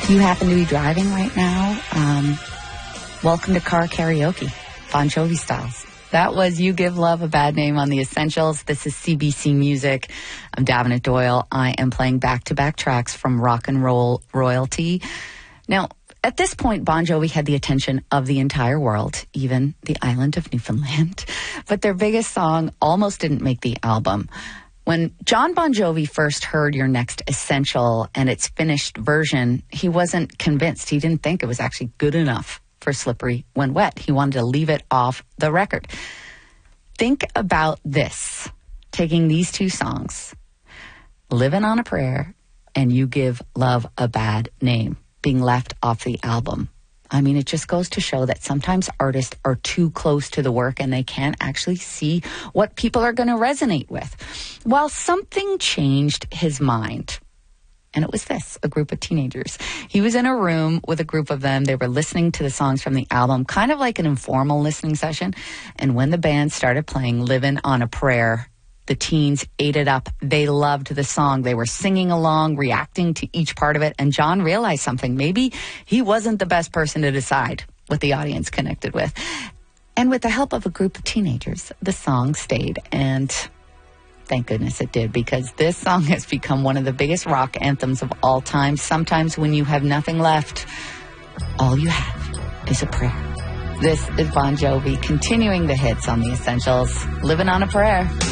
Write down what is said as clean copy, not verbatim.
you happen to be driving right now, welcome to Car Karaoke, Bon Jovi styles. That was You Give Love a Bad Name on The Essentials. This is CBC Music. I'm Davenant Doyle. I am playing back-to-back tracks from Rock and Roll Royalty. Now, at this point, Bon Jovi had the attention of the entire world, even the island of Newfoundland. But their biggest song almost didn't make the album. When John Bon Jovi first heard Your Next Essential and its finished version, he wasn't convinced. He didn't think it was actually good enough for Slippery When Wet. He wanted to leave it off the record. Think about this. Taking these two songs, Living on a Prayer and You Give Love a Bad Name, being left off the album. I mean, it just goes to show that sometimes artists are too close to the work and they can't actually see what people are going to resonate with. Well, something changed his mind. And it was this, a group of teenagers. He was in a room with a group of them. They were listening to the songs from the album, kind of like an informal listening session. And when the band started playing Livin' on a Prayer, the teens ate it up. They loved the song. They were singing along, reacting to each part of it. And John realized something. Maybe he wasn't the best person to decide what the audience connected with. And with the help of a group of teenagers, the song stayed. And thank goodness it did, because this song has become one of the biggest rock anthems of all time. Sometimes when you have nothing left, all you have is a prayer. This is Bon Jovi continuing the hits on The Essentials, Living on a Prayer.